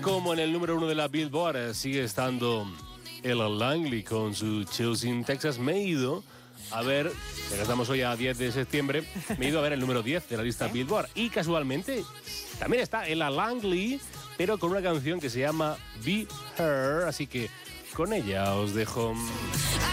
como en el número 1 de la Billboard sigue estando Ella Langley con su Chills Texas, me he ido a ver, ya que estamos hoy a 10 de septiembre, me he ido a ver el número 10 de la lista Billboard. Y casualmente también está Ella Langley, pero con una canción que se llama Be Her, así que con ella os dejo.